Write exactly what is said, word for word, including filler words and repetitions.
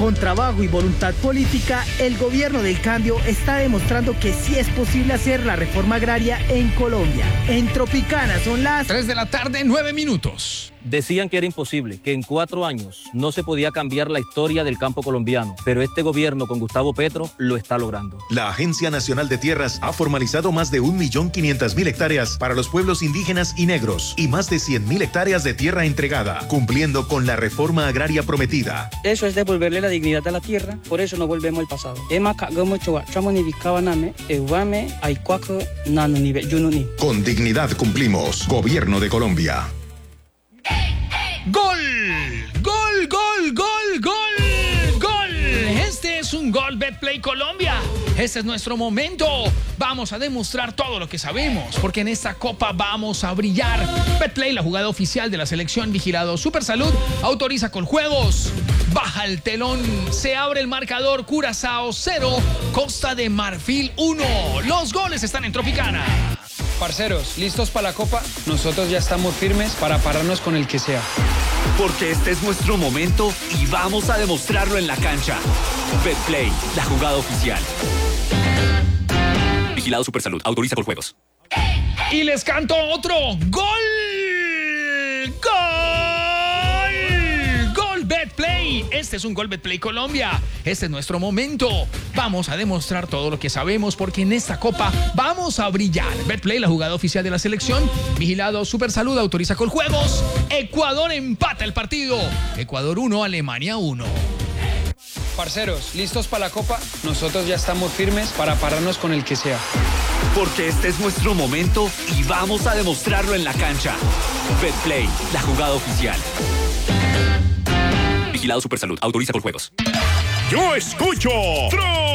Con trabajo y voluntad política, el gobierno del cambio está demostrando que sí es posible hacer la reforma agraria en Colombia. En Tropicana son las tres de la tarde, nueve minutos. Decían que era imposible, que en cuatro años no se podía cambiar la historia del campo colombiano, pero este gobierno con Gustavo Petro lo está logrando. La Agencia Nacional de Tierras ha formalizado más de un millón quinientas mil hectáreas para los pueblos indígenas y negros y más de cien mil hectáreas de tierra entregada, cumpliendo con la reforma agraria prometida. Eso es devolverle la dignidad a la tierra, por eso no volvemos al pasado. Con dignidad cumplimos. Gobierno de Colombia. ¡Gol! ¡Gol, gol, gol, gol, gol! Este es un gol Betplay Colombia. Este es nuestro momento. Vamos a demostrar todo lo que sabemos, porque en esta copa vamos a brillar. Betplay, la jugada oficial de la selección, vigilado Supersalud, autoriza Coljuegos. Baja el telón, se abre el marcador. Curazao cero, Costa de Marfil uno. Los goles están en Tropicana. Parceros, ¿listos para la copa? Nosotros ya estamos firmes para pararnos con el que sea. Porque este es nuestro momento y vamos a demostrarlo en la cancha. Betplay, la jugada oficial. Vigilado Supersalud, autoriza Coljuegos. Y les canto otro. ¡Gol! ¡Gol! ¡Gol Betplay! Este es un gol Betplay Colombia. Este es nuestro momento. Vamos a demostrar todo lo que sabemos, porque en esta copa vamos a brillar. Betplay, la jugada oficial de la selección. Vigilado Supersalud, autoriza Coljuegos. Ecuador empata el partido. Ecuador uno, Alemania uno. Parceros, ¿listos para la copa? Nosotros ya estamos firmes para pararnos con el que sea. Porque este es nuestro momento y vamos a demostrarlo en la cancha. Betplay, la jugada oficial. Vigilado Supersalud, autoriza Coljuegos. Yo escucho